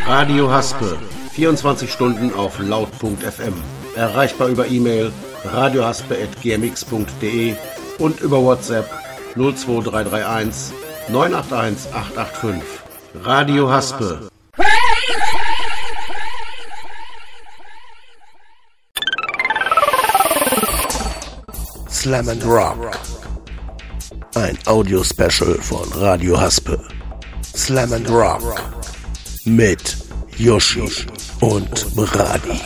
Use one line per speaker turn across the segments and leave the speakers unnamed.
Radio Haspe, 24 Stunden auf laut.fm. Erreichbar über E-Mail radiohaspe@gmx.de und über WhatsApp 02331 981 885. Radio Haspe. Slam and Rock. Ein Audio-Special von Radio Haspe. Slam and Rock. Mit Yoshi und Brady.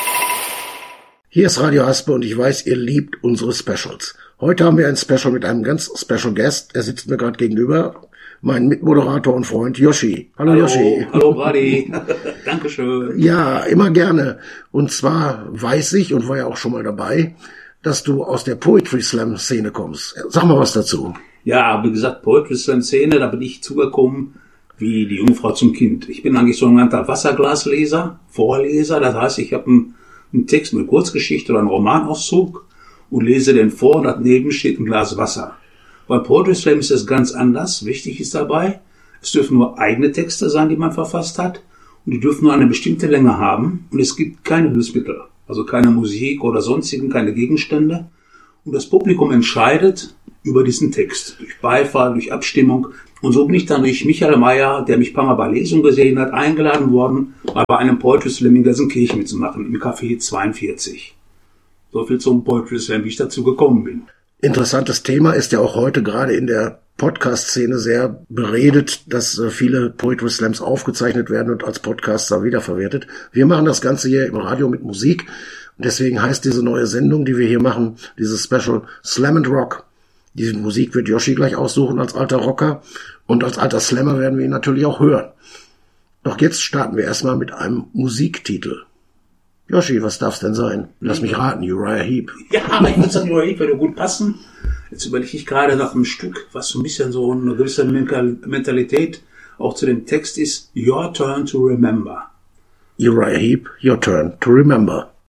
Hier ist Radio Haspe und ich weiß, ihr liebt unsere Specials. Heute haben wir ein Special mit einem ganz Special Guest. Er sitzt mir gerade gegenüber. Mein Mitmoderator und Freund Yoshi. Hallo Yoshi.
Hallo Brady. Dankeschön.
Ja, immer gerne. Und zwar weiß ich und war ja auch schon mal dabei, dass du aus der Poetry Slam Szene kommst. Sag mal was dazu.
Ja, wie gesagt, Poetry Slam Szene, da bin ich zugekommen wie die Jungfrau zum Kind. Ich bin eigentlich so ein genannter Wasserglasleser, Vorleser. Das heißt, ich habe einen Text, eine Kurzgeschichte oder einen Romanauszug und lese den vor und daneben steht ein Glas Wasser. Beim Poetry Slam ist es ganz anders. Wichtig ist dabei, es dürfen nur eigene Texte sein, die man verfasst hat und die dürfen nur eine bestimmte Länge haben und es gibt keine Hilfsmittel, also keine Musik oder sonstigen, keine Gegenstände. Und das Publikum entscheidet über diesen Text, durch Beifall, durch Abstimmung. Und so bin ich dann durch Michael Mayer, der mich ein paar Mal bei Lesungen gesehen hat, eingeladen worden, mal bei einem Poetry Slam in Gelsenkirchen mitzumachen, im Café 42. So viel zum Poetry Slam, wie ich dazu gekommen bin.
Interessantes Thema, ist ja auch heute gerade in der Podcast-Szene sehr beredet, dass viele Poetry Slams aufgezeichnet werden und als Podcaster wiederverwertet. Wir machen das Ganze hier im Radio mit Musik und deswegen heißt diese neue Sendung, die wir hier machen, dieses Special Slam and Rock. Diese Musik wird Yoshi gleich aussuchen als alter Rocker und als alter Slammer werden wir ihn natürlich auch hören. Doch jetzt starten wir erstmal mit einem Musiktitel. Yoshi, was darf's denn sein? Lass mich raten, Uriah Heep.
Ja, ich würde sagen, Uriah Heep würde gut passen. Jetzt überlege ich gerade nach einem Stück, was so ein bisschen so eine gewisse Mentalität auch zu dem Text ist. Your turn to remember.
Uriah Heep, your turn to remember.